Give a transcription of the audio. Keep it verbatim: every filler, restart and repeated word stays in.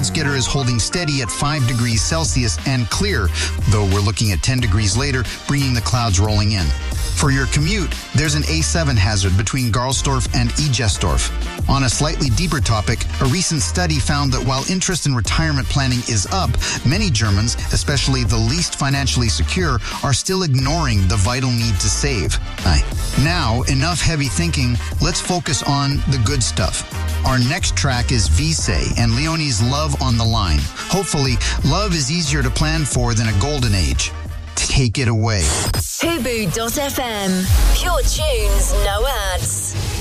Salzgitter is holding steady at five degrees Celsius and clear, though we're looking at ten degrees later, bringing the clouds rolling in. For your commute, there's an A seven hazard between Garlsdorf and Egestorf. On a slightly deeper topic, a recent study found that while interest in retirement planning is up, many Germans, especially the least financially secure, are still ignoring the vital need to save. Aye. Now, enough heavy thinking, let's focus on the good stuff. Our next track is Vise and Leonie's Love on the Line. Hopefully, love is easier to plan for than a golden age. Take it away. Hubu dot F M. Pure tunes, no ads.